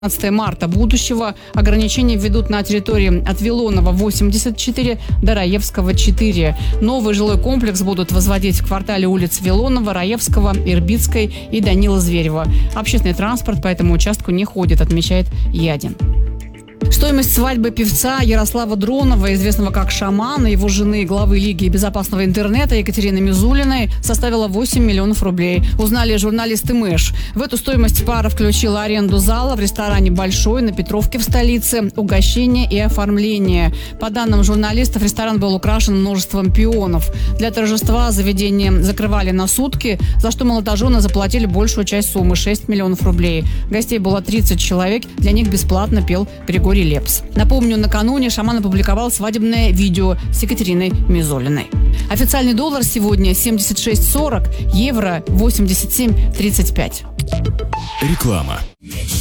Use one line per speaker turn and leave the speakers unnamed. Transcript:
15 марта будущего. Ограничения введут на территории от Вилонова 84 до Раевского 4. Новый жилой комплекс будут возводить в квартале улиц Вилонова, Раевского, Ирбитской и Данила Зверева. Общественный транспорт по этому участку не ходит, отмечает Ядин. Стоимость свадьбы певца Ярослава Дронова, известного как «Шаман», и его жены, главы Лиги безопасного интернета Екатерины Мизулиной, составила 8 миллионов рублей. Узнали журналисты МЭШ. В эту стоимость пара включила аренду зала в ресторане «Большой» на Петровке в столице, угощение и оформление. По данным журналистов, ресторан был украшен множеством пионов. Для торжества заведение закрывали на сутки, за что молодожены заплатили большую часть суммы – 6 миллионов рублей. Гостей было 30 человек, для них бесплатно пел Григорий Лепс. Напомню, накануне «Шаман» опубликовал свадебное видео с Екатериной Мизулиной. Официальный доллар сегодня 76.40, евро 87.35.
Реклама.